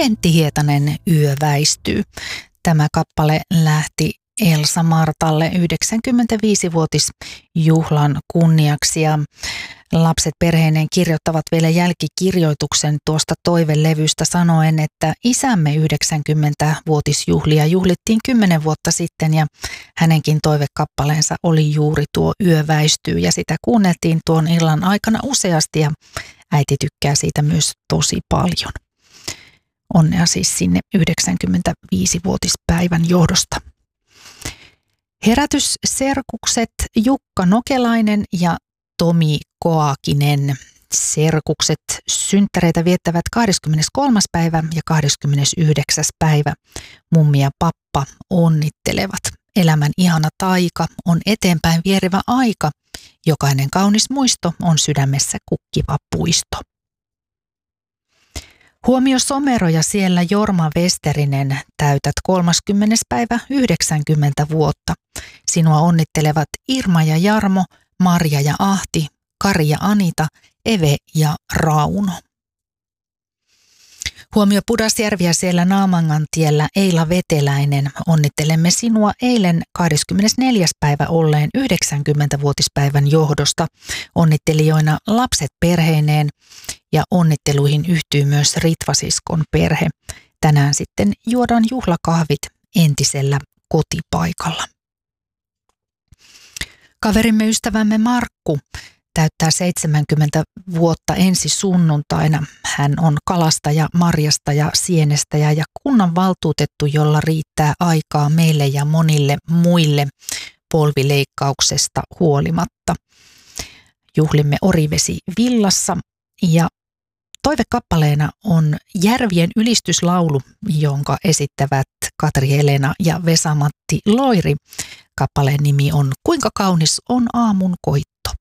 Pentti Hietanen, Yö väistyy. Tämä kappale lähti Elsa Martalle 95-vuotisjuhlan kunniaksi ja lapset perheineen kirjoittavat vielä jälkikirjoituksen tuosta toivelevystä sanoen, että isämme 90-vuotisjuhlia juhlittiin 10 vuotta sitten ja hänenkin toivekappaleensa oli juuri tuo Yö väistyy ja sitä kuunneltiin tuon illan aikana useasti ja äiti tykkää siitä myös tosi paljon. Onnea siis sinne 95-vuotispäivän johdosta. Herätysserkukset Jukka Nokelainen ja Tomi Koakinen. Serkukset synttäreitä viettävät 23. päivä ja 29. päivä. Mummi ja pappa onnittelevat. Elämän ihana taika on eteenpäin vierivä aika. Jokainen kaunis muisto on sydämessä kukkiva puisto. Huomio Somero ja siellä Jorma Westerinen, täytät 30. päivä 90 vuotta. Sinua onnittelevat Irma ja Jarmo, Marja ja Ahti, Kari ja Anita, Eve ja Rauno. Huomio Pudasjärvi ja siellä Naamangantiellä Eila Veteläinen. Onnittelemme sinua eilen 24. päivä olleen 90-vuotispäivän johdosta. Onnittelijoina lapset perheineen ja onnitteluihin yhtyy myös Ritvasiskon perhe. Tänään sitten juodaan juhlakahvit entisellä kotipaikalla. Kaverimme ystävämme Markku täyttää 70 vuotta ensi sunnuntaina. Hän on kalastaja, marjastaja, sienestäjä ja kunnanvaltuutettu, jolla riittää aikaa meille ja monille muille polvileikkauksesta huolimatta. Juhlimme Orivesi villassa ja toivekappaleena on Järvien ylistyslaulu, jonka esittävät Katri Elena ja Vesa-Matti Loiri. Kappaleen nimi on Kuinka kaunis on aamun koitto.